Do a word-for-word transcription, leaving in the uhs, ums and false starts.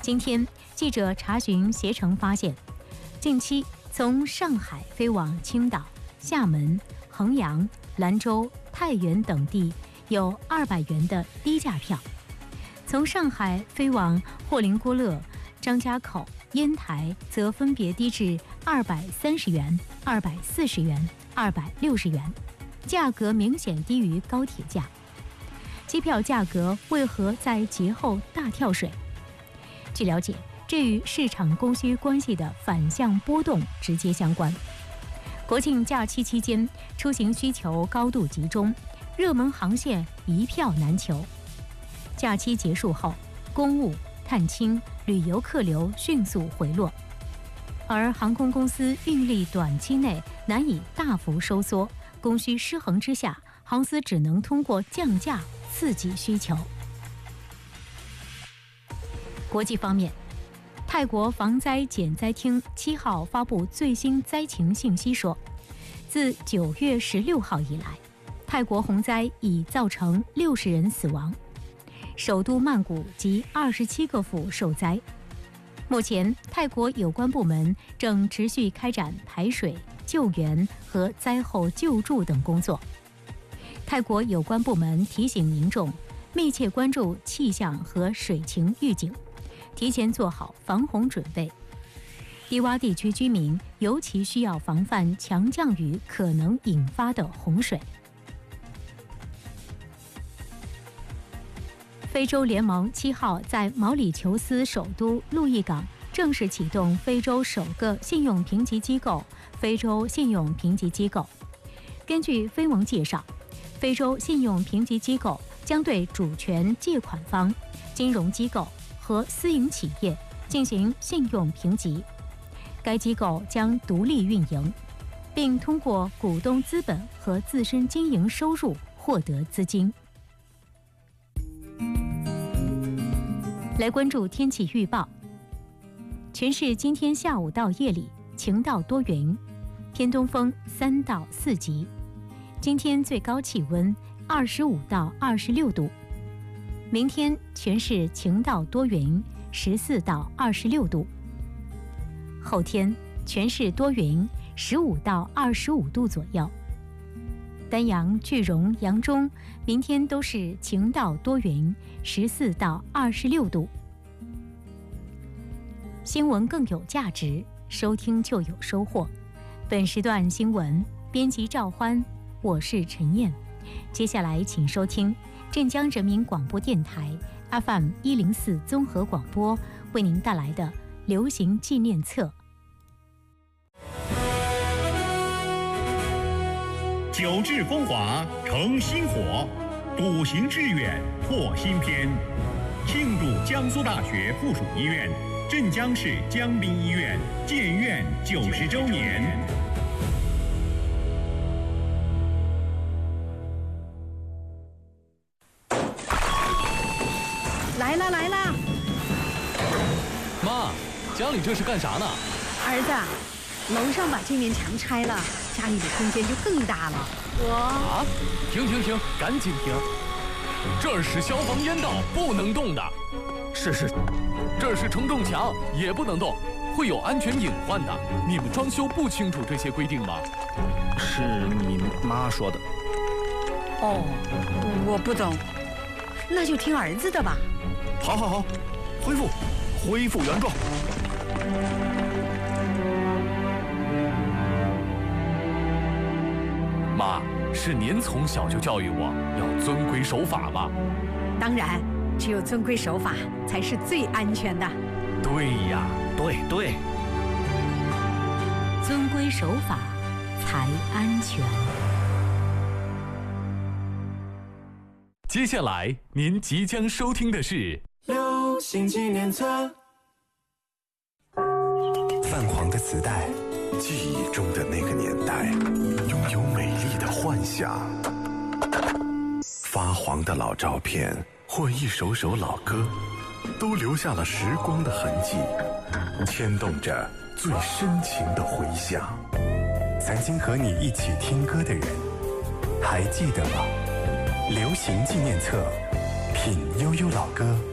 今天，记者查询携程发现，近期从上海飞往青岛、厦门、衡阳、兰州、太原等地有二百元的低价票，从上海飞往霍林郭勒、张家口、烟台则分别低至二百三十元、二百四十元、二百六十元，价格明显低于高铁价。机票价格为何在节后大跳水？据了解，这与市场供需关系的反向波动直接相关。国庆假期期间，出行需求高度集中，热门航线一票难求。假期结束后，公务、探亲、旅游客流迅速回落，而航空公司运力短期内难以大幅收缩，供需失衡之下，航司只能通过降价刺激需求。国际方面，泰国防灾减灾厅七号发布最新灾情信息说，自九月十六号以来，泰国洪灾已造成六十人死亡，首都曼谷及二十七个府受灾。目前，泰国有关部门正持续开展排水、救援和灾后救助等工作。泰国有关部门提醒民众密切关注气象和水情预警，提前做好防洪准备。低洼地区居民尤其需要防范强降雨可能引发的洪水。非洲联盟七号在毛里求斯首都路易港正式启动非洲首个信用评级机构——非洲信用评级机构。根据非盟介绍，非洲信用评级机构将对主权借款方、金融机构和私营企业进行信用评级。该机构将独立运营，并通过股东资本和自身经营收入获得资金。来关注天气预报，全市今天下午到夜里晴到多云，偏东风三到四级。今天最高气温二十五到二十六度，明天全市晴到多云，十四到二十六度。后天全市多云，十五到二十五度左右。丹阳、句容、扬中明天都是晴到多云，十四到二十六度。新闻更有价值，收听就有收获。本时段新闻编辑赵欢，我是陈燕。接下来请收听镇江人民广播电台 F M 一零四综合广播为您带来的流行纪念册。 九制风华成新火，笃行致远破新篇。庆祝江苏大学附属医院、镇江市江滨医院建院九十周年。 来啦来啦！ 妈，家里这是干啥呢？ 儿子，楼上把这面墙拆了，家里的空间就更大了。我啊！停停停，赶紧停！这儿是消防烟道，不能动的。 是是， 这是承重墙，也不能动，会有安全隐患的。你们装修不清楚这些规定吗？ 是你妈说的。 哦，我不懂，那就听儿子的吧。 好好好，恢复，恢复原状。 妈，是您从小就教育我要遵规守法吧？ 当然，只有遵规守法才是最安全的。 对呀， 对对， 遵规守法才安全。 接下来您即将收听的是流行纪念册。 泛黄的磁带，记忆中的那个年代，拥有美丽的幻想。发黄的老照片或一首首老歌，都留下了时光的痕迹，牵动着最深情的回响。曾经和你一起听歌的人，还记得吗？流行纪念册，品悠悠老歌，